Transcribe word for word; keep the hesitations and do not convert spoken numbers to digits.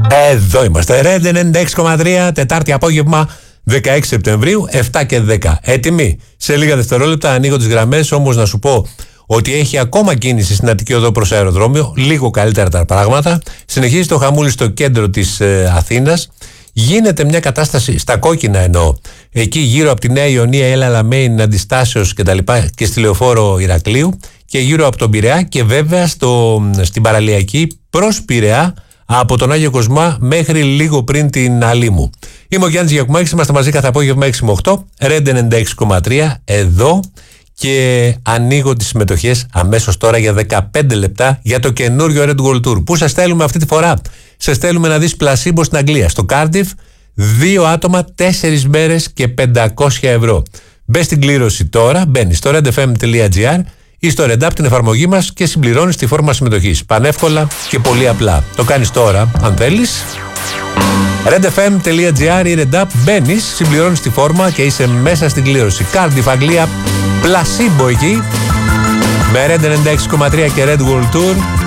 Εδώ είμαστε. Ρεντ ενενήντα έξι κόμμα τρία, Τετάρτη απόγευμα, δεκαέξι Σεπτεμβρίου, επτά και δέκα. Έτοιμοι. Σε λίγα δευτερόλεπτα ανοίγω τις γραμμές, όμως να σου πω ότι έχει ακόμα κίνηση στην Αττική Οδό προς αεροδρόμιο, λίγο καλύτερα τα πράγματα. Συνεχίζει το χαμούλη στο κέντρο της ε, Αθήνας. Γίνεται μια κατάσταση στα κόκκινα εννοώ. Εκεί γύρω από τη Νέα Ιωνία, Έλα Λαμέιν, Αντιστάσεως και τα λοιπά και στη Λεωφόρο Ηρακλείου και γύρω από τον Πειραιά και βέβαια στο, στην παραλιακή προς Πειραιά από τον Άγιο Κοσμά μέχρι λίγο πριν την Αλήμου. Είμαι ο Γιάννης Γιακουμάκης, είμαστε μαζί κάθε απόγευμα έξι με οκτώ, Ρεντ ενενήντα έξι κόμμα τρία εδώ και ανοίγω τις συμμετοχές αμέσως τώρα για δεκαπέντε λεπτά για το καινούριο Red Gold Tour. Πού σας στέλνουμε αυτή τη φορά? Σε στέλνουμε να δεις πλασίμπο στην Αγγλία, στο Cardiff, δύο άτομα, τέσσερις μέρες και πεντακόσια ευρώ. Μπες στην κλήρωση τώρα, μπαίνεις στο ρεντ εφ εμ τελεία τζι άρ ή στο Red App την εφαρμογή μας και συμπληρώνεις τη φόρμα συμμετοχής. Πανεύκολα και πολύ απλά. Το κάνεις τώρα, αν θέλεις. ρεντ εφ εμ τελεία τζι άρ ή Red App, μπαίνεις, συμπληρώνεις τη φόρμα και είσαι μέσα στην κλήρωση. Cardiff, Αγγλία, πλασίμπο εκεί, με Ρεντ ενενήντα έξι κόμμα τρία και Red Gold Tour.